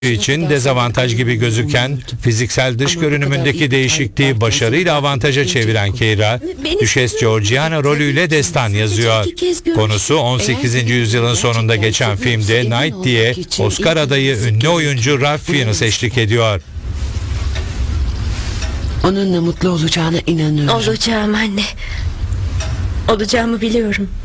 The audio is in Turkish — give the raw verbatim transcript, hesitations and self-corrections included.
için dezavantaj gibi gözüken fiziksel dış görünümündeki değişikliği başarıyla avantaja çeviren Keira, Düşes Georgiana rolüyle destan yazıyor. Konusu on sekizinci yüzyılın sonunda geçen filmde Knight diye Oscar adayı ünlü oyuncu Ralph Fiennes eşlik ediyor. Onunla mutlu olacağına inanıyorum. Olacağım anne. Olacağımı biliyorum.